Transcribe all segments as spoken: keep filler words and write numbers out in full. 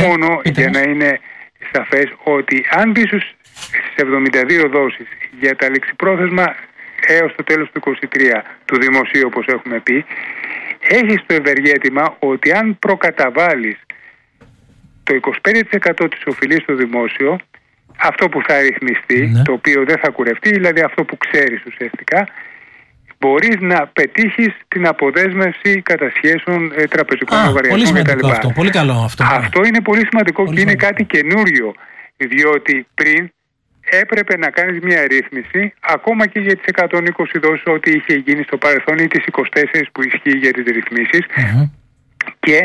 ναι, μόνο πείτε για μας. να είναι σαφές ότι αν μπει στις εβδομήντα δύο δόσεις για τα ληξιπρόθεσμα έως το τέλος του είκοσι τρία του δημοσίου, όπως έχουμε πει, έχεις το ευεργέτημα ότι αν προκαταβάλεις το είκοσι πέντε τοις εκατό της οφειλής στο δημόσιο, αυτό που θα ρυθμιστεί, ναι. το οποίο δεν θα κουρευτεί, δηλαδή αυτό που ξέρεις ουσιαστικά, μπορείς να πετύχεις την αποδέσμευση κατασχέσεων ε, τραπεζικών Α, λογαριασμών πολύ σημαντικό κτλ. αυτό, πολύ καλό αυτό. Αυτό είναι πολύ σημαντικό πολύ και είναι σημαντικό. κάτι καινούριο, διότι πριν έπρεπε να κάνεις μια ρύθμιση ακόμα και για τις εκατόν είκοσι δόσεις ό,τι είχε γίνει στο παρελθόν ή τις είκοσι τέσσερις που ισχύει για τις ρυθμίσεις Mm-hmm. και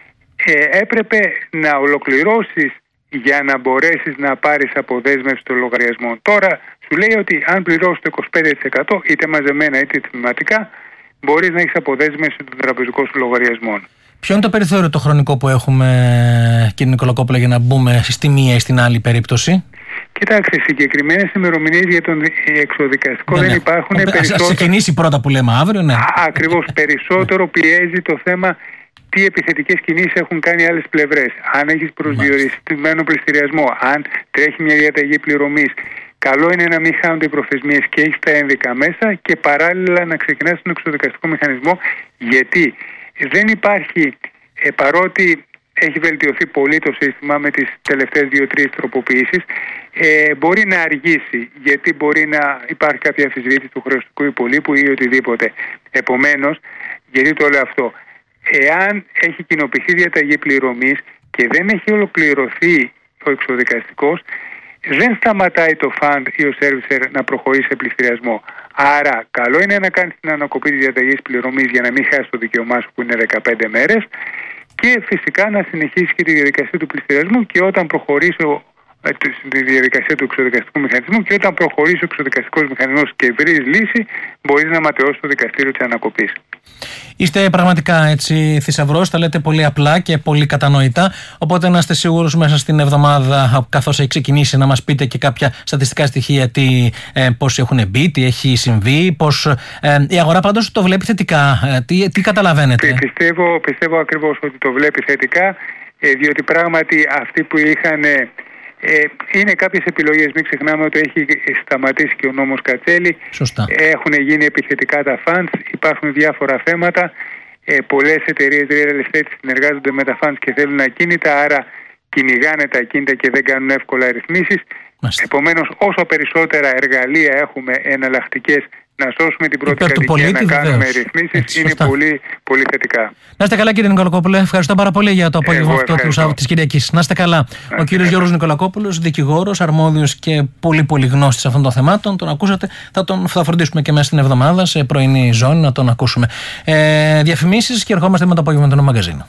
ε, έπρεπε να ολοκληρώσεις για να μπορέσεις να πάρεις αποδέσμευση των λογαριασμών. Τώρα σου λέει ότι αν πληρώσεις το είκοσι πέντε τοις εκατό είτε μαζεμένα είτε τμηματικά, μπορείς να έχεις αποδέσμευση των τραπεζικών σου λογαριασμών. Ποιο είναι το περιθώριο το χρονικό που έχουμε, κύριε Νικολακόπουλε, για να μπούμε στη μία ή στην άλλη περίπτωση? Κοιτάξτε, συγκεκριμένες ημερομηνίες για τον εξοδικαστικό ναι, δεν ναι. υπάρχουν. Ας Περισσότερο... ξεκινήσει πρώτα που λέμε αύριο, ναι. Ακριβώς, περισσότερο πιέζει το θέμα τι επιθετικές κινήσεις έχουν κάνει άλλες πλευρές. Αν έχεις προσδιορισμένο πληστηριασμό, αν τρέχει μια διαταγή πληρωμής, καλό είναι να μην χάνονται οι προθεσμίες και έχεις τα ένδικα μέσα και παράλληλα να ξεκινάς τον εξοδικαστικό μηχανισμό, γιατί δεν υπάρχει, ε, παρότι έχει βελτιωθεί πολύ το σύστημα με τις τελευταίες δύο-τρεις τροποποιήσεις, ε, μπορεί να αργήσει, γιατί μπορεί να υπάρχει κάποια αμφισβήτηση του χρεωστικού υπολείπου ή οτιδήποτε. Επομένως, γιατί το λέω αυτό, εάν έχει κοινοποιηθεί διαταγή πληρωμής και δεν έχει ολοκληρωθεί ο εξοδικαστικός, δεν σταματάει το fund ή ο servicer να προχωρήσει σε πληστηριασμό. Άρα, καλό είναι να κάνεις την ανακοπή της διαταγής πληρωμής για να μην χάσεις το δικαίωμά σου που είναι δεκαπέντε μέρες και φυσικά να συνεχίσεις και τη διαδικασία του πληστηριασμού και όταν προχωρήσει ο, τη διαδικασία του εξοδικαστικού μηχανισμού και όταν προχωρήσει ο εξοδικαστικός μηχανισμός και βρεις λύση, μπορείς να ματαιώσεις το δικαστήριο της ανακοπής. Είστε πραγματικά έτσι θησαυρός, τα λέτε πολύ απλά και πολύ κατανοητά. Οπότε να είστε σίγουρος μέσα στην εβδομάδα, καθώς έχει ξεκινήσει, να μας πείτε και κάποια στατιστικά στοιχεία, τι, ε, πώς έχουν μπει, τι έχει συμβεί, πώς ε, η αγορά πάντως το βλέπει θετικά. Ε, τι, τι καταλαβαίνετε? Πιστεύω, πιστεύω ακριβώς ότι το βλέπει θετικά, ε, διότι πράγματι αυτοί που είχαν. Ε, είναι κάποιες επιλογές, μην ξεχνάμε ότι έχει σταματήσει και ο νόμος Κατσέλη. Σωστά. Έχουν γίνει επιθετικά τα funds, υπάρχουν διάφορα θέματα. Ε, πολλές εταιρείες real estate συνεργάζονται με τα funds και θέλουν ακίνητα, άρα κυνηγάνε τα ακίνητα και δεν κάνουν εύκολα ρυθμίσεις. Επομένως, όσο περισσότερα εργαλεία έχουμε εναλλακτικές να σώσουμε την πρώτη κατοικία, να κάνουμε ρυθμίσεις, είναι πολύ, πολύ θετικά. Να είστε καλά, κύριε Νικολακόπουλε. Ευχαριστώ πάρα πολύ για το απόγευμα αυτό της Κυριακής. Να είστε καλά. Να, ο κύριος Γιώργος Νικολακόπουλος, δικηγόρος, αρμόδιος και πολύ πολύ γνώστης αυτών των θεμάτων. Τον ακούσατε. Θα τον θα φροντίσουμε και μέσα στην εβδομάδα σε πρωινή ζώνη να τον ακούσουμε. Ε, διαφημίσεις και ερχόμαστε με το απόγευμα του μαγκαζίνου.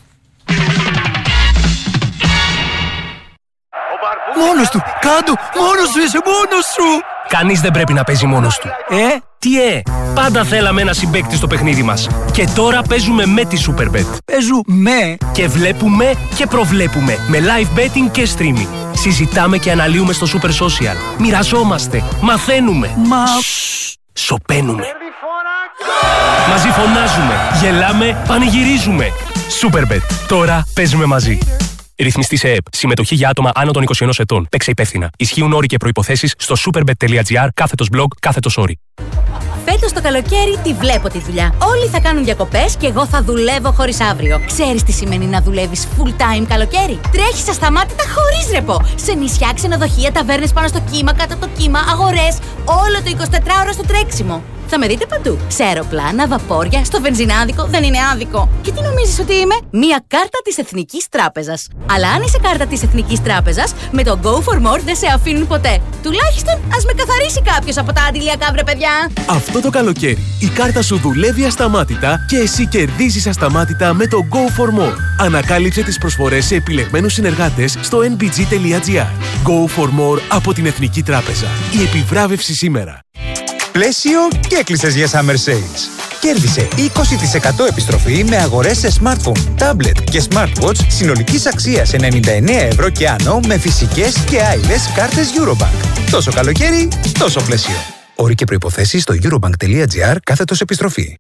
Μόνος του! Κάντο! Μόνος σου είσαι! Μόνος σου! Κανείς δεν πρέπει να παίζει μόνος του. Ε? Τι ε! Πάντα θέλαμε ένα συμπαίκτη στο παιχνίδι μας. Και τώρα παίζουμε με τη Superbet. Παίζουμε! Και βλέπουμε και προβλέπουμε. Με live betting και streaming. Συζητάμε και αναλύουμε στο Super Social. Μοιραζόμαστε. Μαθαίνουμε. Μα... Σωπαίνουμε. Μαζί φωνάζουμε. Γελάμε. Πανηγυρίζουμε. Superbet. Τώρα παίζουμε μαζί. Ρυθμιστή σε ΕΕΠ. Συμμετοχή για άτομα άνω των είκοσι ενός ετών. Παίξε υπεύθυνα. Ισχύουν όροι και προϋποθέσεις στο superbet.gr κάθετος blog κάθετος όροι. Φέτος το καλοκαίρι τη βλέπω τη δουλειά. Όλοι θα κάνουν διακοπές και εγώ θα δουλεύω χωρίς αύριο. Ξέρεις τι σημαίνει να δουλεύεις full time καλοκαίρι? Τρέχεις ασταμάτητα χωρίς ρεπό. Σε νησιά, ξενοδοχεία, ταβέρνες πάνω στο κύμα, κάτω από το κύμα, αγορές. Όλο το εικοσιτετράωρο στο τρέξιμο. Θα με δείτε παντού. Σε αεροπλάνα, βαπόρια, στο βενζινάδικο, δεν είναι άδικο. Και τι νομίζεις ότι είμαι? Μία κάρτα της Εθνικής Τράπεζας. Αλλά αν είσαι κάρτα της Εθνικής Τράπεζας, με το Go for More δεν σε αφήνουν ποτέ. Τουλάχιστον ας με καθαρίσει κάποιος από τα αντιλιακά, βρε παιδιά. Αυτό το καλοκαίρι η κάρτα σου δουλεύει ασταμάτητα και εσύ κερδίζεις ασταμάτητα με το Go for More. Ανακάλυψε τις προσφορές σε επιλεγμένους συνεργάτες στο εν μπι τζι τελεία τζι άρ. Go for More από την Εθνική Τράπεζα. Η επιβράβευση σήμερα. Πλαίσιο και έκλεισες για Summer Sales. Κέρδισε είκοσι τοις εκατό επιστροφή με αγορές σε smartphone, tablet και smartwatch συνολικής αξίας ενενήντα εννέα ευρώ και άνω με φυσικές και άειλες κάρτες Eurobank. Τόσο καλοκαίρι, τόσο πλαίσιο. Όροι και προϋποθέσεις στο eurobank.gr κάθετος επιστροφή.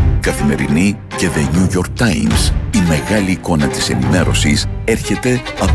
Καθημερινή και The New York Times. Η μεγάλη εικόνα της ενημέρωσης έρχεται από